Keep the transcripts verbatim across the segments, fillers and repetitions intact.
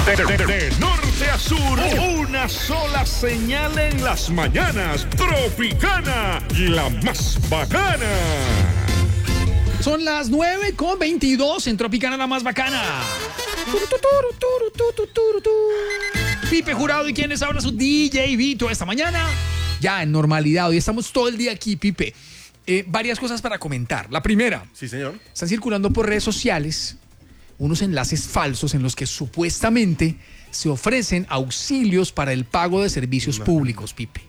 De, de- de norte a sur, una sola señal en las mañanas. Tropicana, la más bacana. Son las nueve con veintidós en Tropicana, la más bacana. Pipe Jurado y quienes habla su D J Vito esta mañana. Ya en normalidad, hoy estamos todo el día aquí, Pipe. Eh, varias cosas para comentar. La primera. Sí, señor. Están circulando por redes sociales unos enlaces falsos en los que supuestamente se ofrecen auxilios para el pago de servicios no. públicos, Pipe.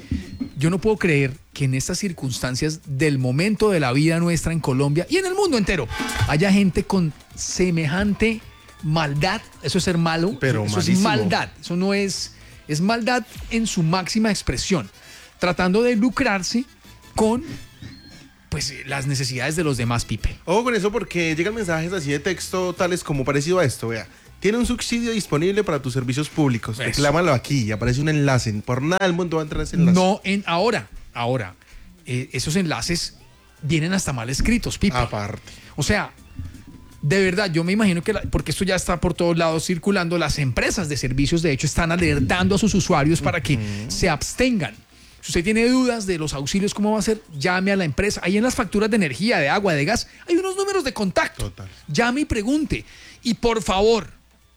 Yo no puedo creer que en estas circunstancias del momento de la vida nuestra en Colombia y en el mundo entero haya gente con semejante maldad. Eso es ser malo. Pero eso malísimo. es maldad. Eso no es... Es maldad en su máxima expresión. Tratando de lucrarse con... pues las necesidades de los demás, Pipe. Ojo con eso porque llegan mensajes así de texto tales como parecido a esto, vea. Tiene un subsidio disponible para tus servicios públicos. Eso. Reclámalo aquí y aparece un enlace. Por nada del mundo va a entrar ese enlace. No, en ahora, ahora, eh, esos enlaces vienen hasta mal escritos, Pipe. Aparte. O sea, de verdad, yo me imagino que, la, porque esto ya está por todos lados circulando, las empresas de servicios, de hecho, están alertando a sus usuarios para que uh-huh. se abstengan. Si usted tiene dudas de los auxilios, ¿cómo va a ser? Llame a la empresa. Ahí en las facturas de energía, de agua, de gas, hay unos números de contacto. Total. Llame y pregunte. Y por favor,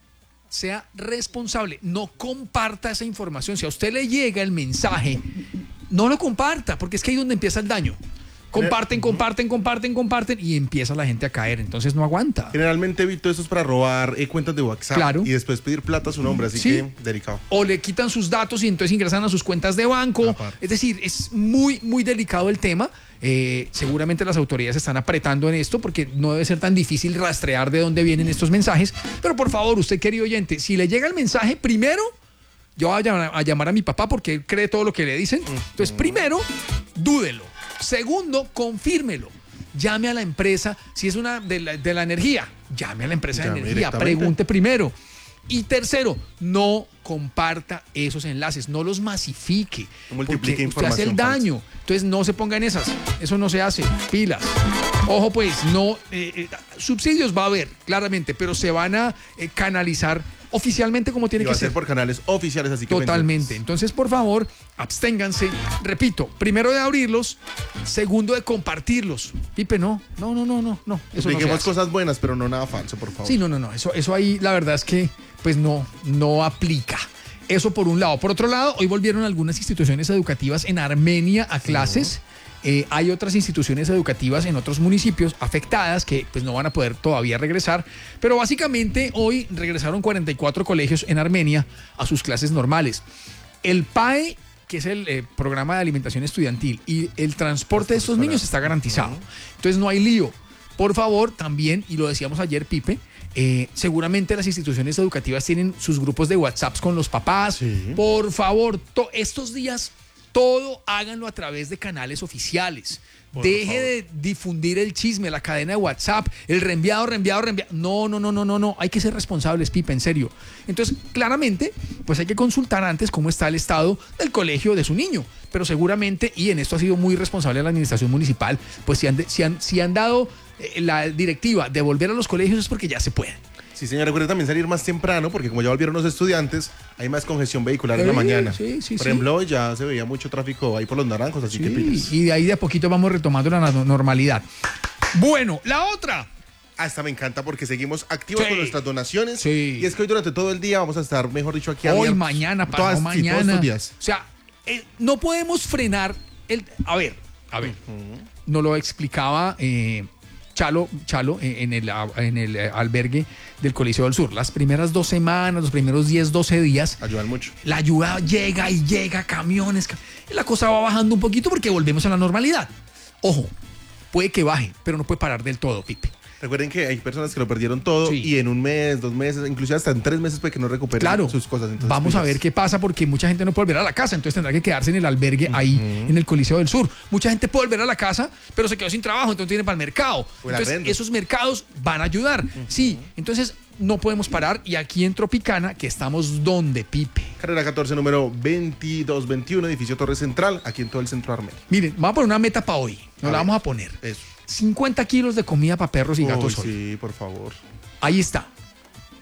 sea responsable. No comparta esa información. Si a usted le llega el mensaje, no lo comparta, porque es que ahí es donde empieza el daño. Comparten, comparten, comparten, comparten y empieza la gente a caer, entonces no aguanta. Generalmente, Vito, eso es para robar eh, cuentas de WhatsApp claro. y después pedir plata a su nombre, así sí. que delicado. O le quitan sus datos y entonces ingresan a sus cuentas de banco. Aparte. Es decir, es muy, muy delicado el tema. Eh, seguramente las autoridades están apretando en esto porque no debe ser tan difícil rastrear de dónde vienen estos mensajes. Pero por favor, usted, querido oyente, si le llega el mensaje, primero, yo voy a llamar a, llamar a mi papá porque él cree todo lo que le dicen. Entonces, primero, dúdelo. Segundo, confírmelo. Llame a la empresa, si es una de la, de la energía, llame a la empresa llame de energía, pregunte primero. Y tercero, no comparta esos enlaces, no los masifique, no porque usted hace el daño. Falsa. Entonces no se ponga en esas, eso no se hace, pilas. Ojo pues, no eh, eh, subsidios va a haber, claramente, pero se van a eh, canalizar oficialmente como tiene y que va ser. A ser por canales oficiales, así que totalmente. pendientes. Entonces, por favor, absténganse. Repito, primero de abrirlos, segundo de compartirlos. Pipe, no, no, no, no, no, no. Eso no se hace. Cosas buenas, pero no nada falso, por favor. Sí, no, no, no. Eso, eso ahí, la verdad es que, pues no, no aplica. Eso por un lado. Por otro lado, hoy volvieron algunas instituciones educativas en Armenia a clases. Sí. Eh, hay otras instituciones educativas en otros municipios afectadas que pues no van a poder todavía regresar, pero básicamente hoy regresaron cuarenta y cuatro colegios en Armenia a sus clases normales. El P A E, que es el eh, programa de alimentación estudiantil, y el transporte de estos niños está garantizado. Entonces no hay lío. Por favor, también, y lo decíamos ayer, Pipe, eh, seguramente las instituciones educativas tienen sus grupos de WhatsApp con los papás. Sí. Por favor, to- estos días... todo háganlo a través de canales oficiales. Por Deje favor. de difundir el chisme, la cadena de WhatsApp, el reenviado, reenviado, reenviado. No, no, no, no, no, no. Hay que ser responsables, Pipe, en serio. Entonces, claramente, pues hay que consultar antes cómo está el estado del colegio de su niño. Pero seguramente, y en esto ha sido muy responsable la administración municipal, pues si han, de, si han, si han dado eh, la directiva de volver a los colegios es porque ya se puede. Sí, señor, recuerde también salir más temprano, porque como ya volvieron los estudiantes, hay más congestión vehicular sí, en la mañana. Sí, sí, por sí. ejemplo, hoy ya se veía mucho tráfico ahí por los Naranjos, así sí, que pilas. Y de ahí de a poquito vamos retomando la normalidad. Bueno, la otra. Ah, esta me encanta porque seguimos activos sí. con nuestras donaciones. Sí. Y es que hoy durante todo el día vamos a estar, mejor dicho, aquí. Hoy, abiertos, mañana, pasado todas, mañana. Sí, todos estos días. O sea, eh, no podemos frenar el... A ver, a ver. Uh-huh. Nos lo explicaba... Eh, Chalo, Chalo en el, en el albergue del Coliseo del Sur. Las primeras dos semanas, los primeros diez, doce días. Ayudan mucho. La ayuda llega y llega, camiones. Y la cosa va bajando un poquito porque volvemos a la normalidad. Ojo, puede que baje, pero no puede parar del todo, Pipe. Recuerden que hay personas que lo perdieron todo sí. y en un mes, dos meses, inclusive hasta en tres meses puede que no recuperen claro. sus cosas. Entonces, vamos pilas. a ver qué pasa porque mucha gente no puede volver a la casa, entonces tendrá que quedarse en el albergue uh-huh. ahí en el Coliseo del Sur. Mucha gente puede volver a la casa, pero se quedó sin trabajo, entonces tiene para el mercado. Entonces arrendo. Esos mercados van a ayudar. Uh-huh. Sí, entonces no podemos parar y aquí en Tropicana, que estamos donde, Pipe. Carrera catorce, número veintidós veintiuno, edificio Torre Central, aquí en todo el centro de Armenia. Miren, vamos a poner una meta para hoy. Nos a la ver. vamos a poner. Eso. cincuenta kilos de comida para perros y gatos Uy, hoy. Sí, por favor. Ahí está.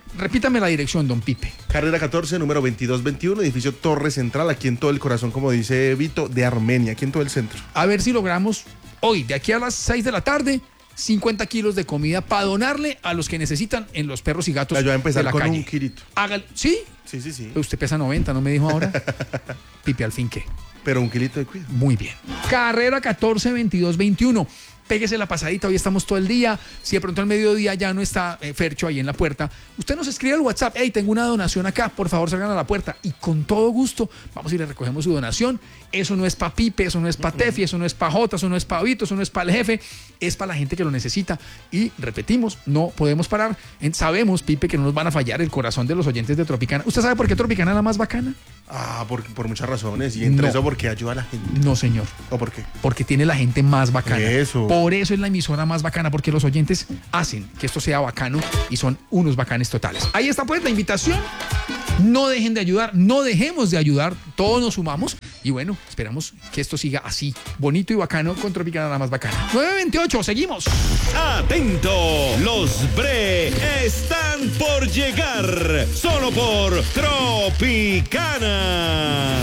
Repítame la dirección, don Pipe. Carrera catorce, número veintidós veintiuno, edificio Torre Central, aquí en todo el corazón, como dice Vito, de Armenia, aquí en todo el centro. A ver si logramos hoy, de aquí a las seis de la tarde, cincuenta kilos de comida para donarle a los que necesitan en los perros y gatos La yo voy a empezar de la con calle. un kilito. Hágalo. ¿Sí? Sí, sí, sí. Usted pesa noventa, ¿no me dijo ahora? Pipe, al fin, ¿qué? Pero un kilito de cuidado. Muy bien. Carrera catorce veintidós veintiuno. Péguese la pasadita, hoy estamos todo el día. Si de pronto al mediodía ya no está eh, Fercho ahí en la puerta, usted nos escribe al WhatsApp, hey, tengo una donación acá, por favor salgan a la puerta. Y con todo gusto vamos y le recogemos su donación. Eso no es para Pipe, eso no es para Tefi, eso no es para Jota, eso no es para Vito, eso no es para el jefe, es para la gente que lo necesita. Y repetimos, no podemos parar. En- sabemos, Pipe, que no nos van a fallar el corazón de los oyentes de Tropicana. ¿Usted sabe por qué Tropicana es la más bacana? Ah, por, por muchas razones. Y entre No. eso, porque ayuda a la gente. No, señor. ¿O por qué? Porque tiene la gente más bacana. Eso. Por eso es la emisora más bacana, porque los oyentes hacen que esto sea bacano y son unos bacanes totales. Ahí está pues la invitación. No dejen de ayudar, no dejemos de ayudar, todos nos sumamos y bueno, esperamos que esto siga así, bonito y bacano con Tropicana la más bacana. nueve veintiocho, seguimos. Atento, los Bre están por llegar, solo por Tropicana.